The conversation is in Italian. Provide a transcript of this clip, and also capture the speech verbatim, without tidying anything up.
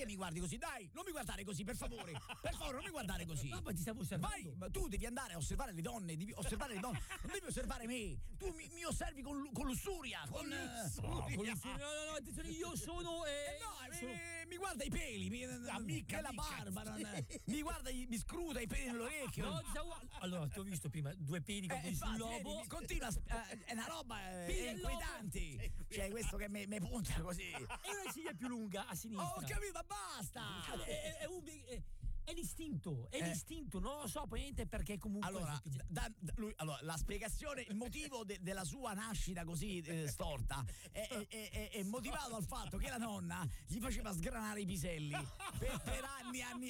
perché mi guardi così? Dai, non mi guardare così, per favore. Per favore, non mi guardare così. No, ma ti stavo osservando. Vai, ma tu devi andare a osservare le donne, devi osservare le donne. Non devi osservare me. Tu mi, mi osservi con, con lussuria, con, con lussuria. Con lussuria. No, no, no, attenzione, io sono eh, eh no, sono... Eh, mi guarda i peli, mi, amica, la amica. barba, non, mi guarda, mi scruta i peli nell'orecchio. No, diciamo, allora, ti ho visto prima due peli con eh, sul infatti, lobo. Vedi, continua, eh, è una roba eh, inquietante. Cioè, questo che mi punta così. E una ciglia più lunga a sinistra. Oh, ho capito, ma basta! È, è, un, è, è l'istinto, è eh. l'istinto, non lo so, poi niente perché comunque. Allora, da, da, lui, allora la spiegazione, il motivo de, della sua nascita così eh, storta è, è, è, è motivato dal fatto che la nonna gli faceva sgranare i piselli per, per anni, anni,